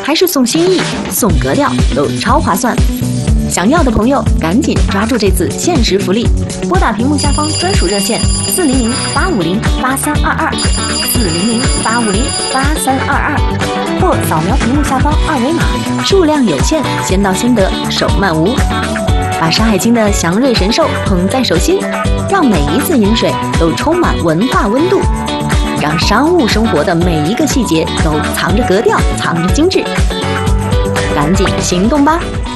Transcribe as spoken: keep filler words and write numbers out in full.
还是送心意、送格调，都超划算。想要的朋友赶紧抓住这次限时福利，拨打屏幕下方专属热线四零零八五零八三二二四零零八五零八三二二，或扫描屏幕下方二维码，数量有限，先到先得，手慢无。把《山海经》的祥瑞神兽捧在手心，让每一次饮水都充满文化温度，让商务生活的每一个细节都藏着格调，藏着精致。赶紧行动吧！